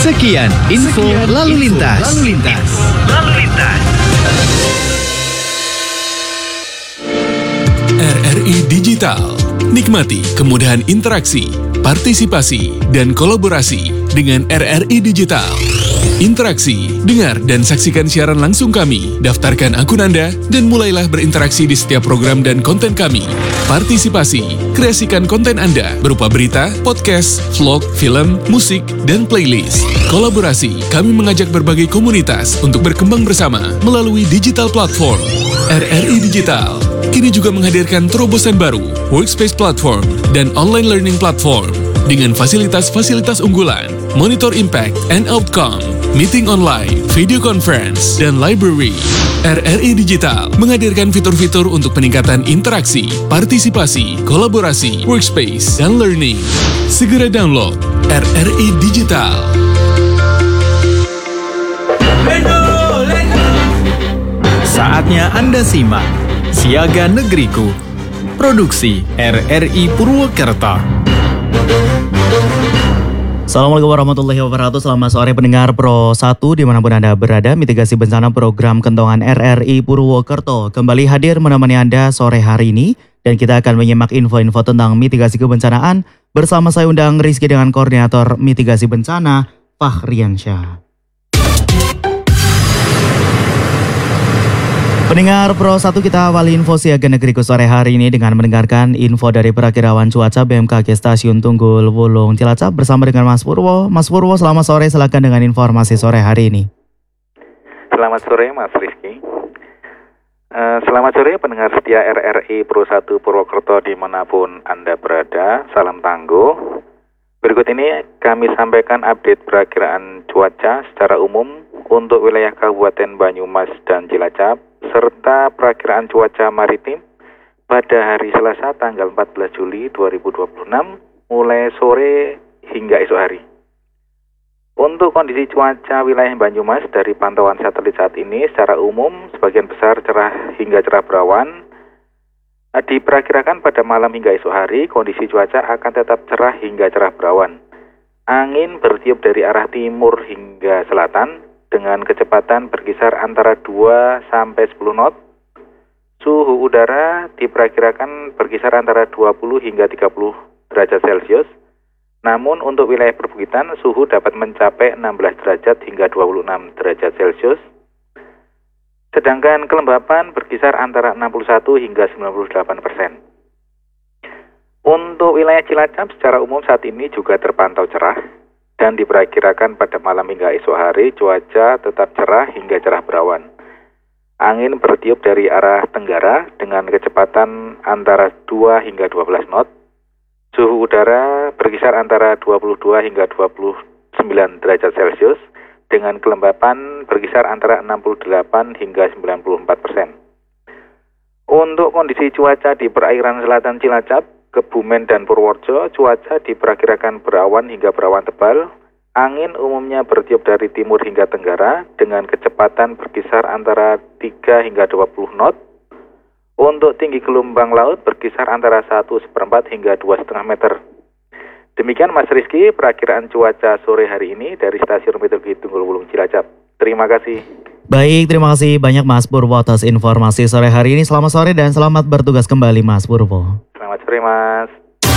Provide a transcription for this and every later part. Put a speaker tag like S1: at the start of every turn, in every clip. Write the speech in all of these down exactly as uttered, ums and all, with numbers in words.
S1: Sekian info Sekian lalu lintas. Info lalu lintas. Lalu lintas.
S2: R R I Digital. Nikmati kemudahan interaksi, partisipasi, dan kolaborasi dengan R R I Digital. Interaksi, dengar dan saksikan siaran langsung kami, daftarkan akun Anda, dan mulailah berinteraksi di setiap program dan konten kami. Partisipasi, kreasikan konten Anda berupa berita, podcast, vlog, film, musik, dan playlist. Kolaborasi, kami mengajak berbagai komunitas untuk berkembang bersama melalui digital platform. R R I Digital kini juga menghadirkan terobosan baru, workspace platform, dan online learning platform dengan fasilitas-fasilitas unggulan, monitor impact and outcome, meeting online, video conference, dan library. R R I Digital menghadirkan fitur-fitur untuk peningkatan interaksi, partisipasi, kolaborasi, workspace, dan learning. Segera download R R I Digital.
S1: Saatnya Anda simak Siaga Negeriku, produksi R R I Purwokerto.
S3: Assalamualaikum warahmatullahi wabarakatuh. Selamat sore pendengar Pro satu dimanapun Anda berada. Mitigasi bencana program Kentongan R R I Purwokerto kembali hadir menemani Anda sore hari ini. Dan kita akan menyimak info-info tentang mitigasi kebencanaan bersama saya undang Rizky dengan Koordinator Mitigasi Bencana Fahriansyah. Pendengar Pro satu, kita awali info Siaga Negeriku sore hari ini dengan mendengarkan info dari perakirawan cuaca B M K G Stasiun Tunggul Wulung Cilacap bersama dengan Mas Purwo. Mas Purwo, selamat sore, silakan dengan informasi sore hari ini.
S4: Selamat sore Mas Rizky. Uh, selamat sore pendengar setia R R I Pro satu Purwokerto dimanapun Anda berada. Salam tangguh. Berikut ini kami sampaikan update perakiraan cuaca secara umum untuk wilayah Kabupaten Banyumas dan Cilacap, serta perakiraan cuaca maritim pada hari Selasa tanggal empat belas Juli dua ribu dua puluh enam mulai sore hingga esok hari. Untuk kondisi cuaca wilayah Banyumas dari pantauan satelit saat ini secara umum sebagian besar cerah hingga cerah berawan. Diperkirakan pada malam hingga esok hari kondisi cuaca akan tetap cerah hingga cerah berawan. Angin bertiup dari arah timur hingga selatan dengan kecepatan berkisar antara dua sampai sepuluh knot. Suhu udara diperkirakan berkisar antara dua puluh hingga tiga puluh derajat Celcius. Namun untuk wilayah perbukitan suhu dapat mencapai enam belas derajat hingga dua puluh enam derajat Celcius. Sedangkan kelembapan berkisar antara enam puluh satu hingga sembilan puluh delapan persen. Untuk wilayah Cilacap secara umum saat ini juga terpantau cerah. Dan diperkirakan pada malam hingga esok hari cuaca tetap cerah hingga cerah berawan. Angin bertiup dari arah tenggara dengan kecepatan antara dua hingga dua belas knot. Suhu udara berkisar antara dua puluh dua hingga dua puluh sembilan derajat Celcius dengan kelembapan berkisar antara enam puluh delapan hingga sembilan puluh empat persen. Untuk kondisi cuaca di perairan selatan Cilacap, Kebumen dan Purworejo, cuaca diperkirakan berawan hingga berawan tebal. Angin umumnya bertiup dari timur hingga tenggara dengan kecepatan berkisar antara tiga hingga dua puluh knot. Untuk tinggi gelombang laut berkisar antara satu seperempat hingga dua koma lima meter. Demikian Mas Rizky, perakiraan cuaca sore hari ini dari Stasiun Meteorologi Tunggul Wulung Cilacap. Terima kasih.
S3: Baik, terima kasih banyak Mas Purwo atas informasi sore hari ini. Selamat sore dan selamat bertugas kembali Mas Purwo.
S4: Selamat sore Mas.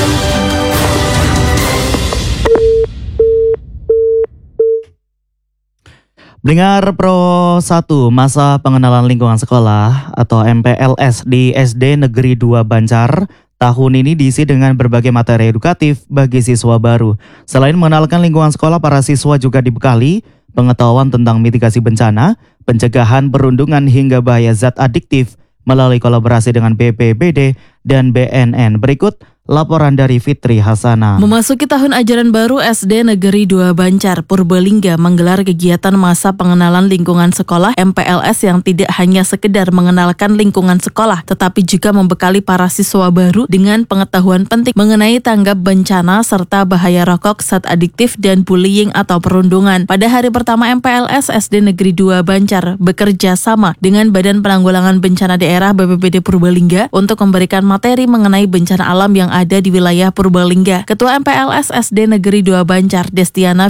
S3: Dengar Pro satu, masa pengenalan lingkungan sekolah atau M P L S di S D Negeri dua Banjar tahun ini diisi dengan berbagai materi edukatif bagi siswa baru. Selain mengenalkan lingkungan sekolah, para siswa juga dibekali pengetahuan tentang mitigasi bencana, pencegahan perundungan hingga bahaya zat adiktif melalui kolaborasi dengan B P B D dan B N N. Berikut laporan dari Fitri Hasanah.
S5: Memasuki tahun ajaran baru, S D Negeri dua Banjar, Purbalingga menggelar kegiatan masa pengenalan lingkungan sekolah M P L S yang tidak hanya sekedar mengenalkan lingkungan sekolah, tetapi juga membekali para siswa baru dengan pengetahuan penting mengenai tanggap bencana serta bahaya rokok, zat adiktif, dan bullying atau perundungan. Pada hari pertama M P L S, S D Negeri dua Banjar bekerja sama dengan Badan Penanggulangan Bencana Daerah B P B D Purbalingga untuk memberikan materi mengenai bencana alam yang ada di wilayah Purbalingga. Ketua M P L S S D Negeri dua Banjar, Destiana